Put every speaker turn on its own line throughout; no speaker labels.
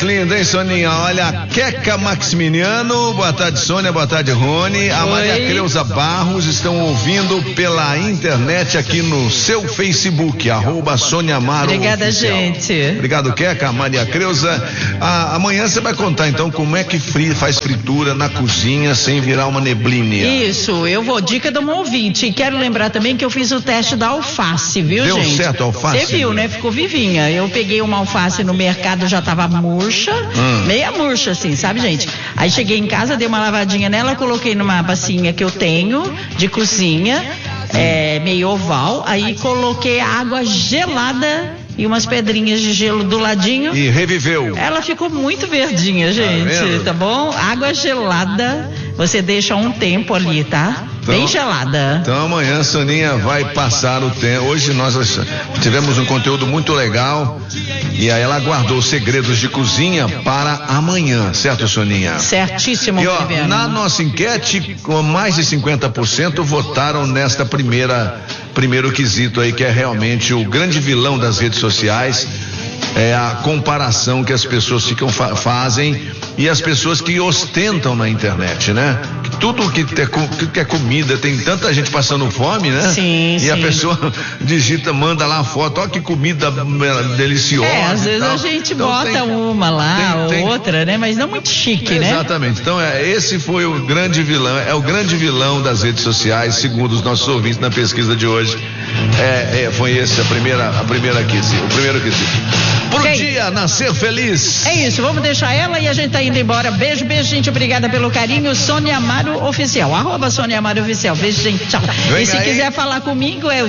linda, hein, Soninha? Olha, Queca Maximiliano, boa tarde, Sônia, boa tarde, Rony. A Maria Creuza Barros estão ouvindo pela internet aqui no seu Facebook, @Sônia Amaro.
Obrigada,
Oficial.
gente.
Obrigado, Queca, Maria Creuza. Amanhã você vai contar, então, como é que faz fritura na cozinha sem virar uma neblina.
Isso, eu vou, dica de um ouvinte. E quero lembrar também que eu fiz o teste da alface, viu,
Deu
gente?
Deu certo a alface?
Você viu, né? Ficou vivinha. Eu peguei uma alface no mercado, já tava murcha, meia murcha assim, sabe, gente? Aí cheguei em casa, dei uma lavadinha nela, coloquei numa bacinha que eu tenho de cozinha, meio oval, aí coloquei água gelada e umas pedrinhas de gelo do ladinho.
E reviveu.
Ela ficou muito verdinha, gente, tá bom? Água gelada, você deixa um tempo ali, tá? Então, bem gelada.
Então amanhã a Soninha vai passar o tempo. Hoje nós tivemos um conteúdo muito legal e aí ela guardou os segredos de cozinha para amanhã, certo, Soninha?
Certíssimo.
E ó, na nossa enquete, com mais de 50% votaram nesta primeiro quesito aí, que é realmente o grande vilão das redes sociais. É a comparação que as pessoas fazem e as pessoas que ostentam na internet, né? Tudo que é comida, tem tanta gente passando fome, né?
Sim,
e a pessoa digita, manda lá a foto, ó que comida deliciosa.
Às vezes a gente então, bota uma lá, ou outra, né? Mas não muito chique, né?
Exatamente. Então esse foi o grande vilão, é o grande vilão das redes sociais, segundo os nossos ouvintes na pesquisa de hoje. Foi esse o primeiro quesito. Pro dia nascer feliz.
É isso, vamos deixar ela e a gente tá indo embora. Beijo, gente, obrigada pelo carinho. Sônia Amaro Oficial, @Sônia Amaro Oficial. Beijo, gente, tchau. E se quiser falar comigo é o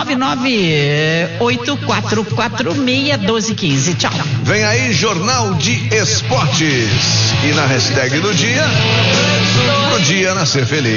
19984461215. Tchau.
Vem aí, Jornal de Esportes. E na hashtag do dia, pro dia nascer feliz.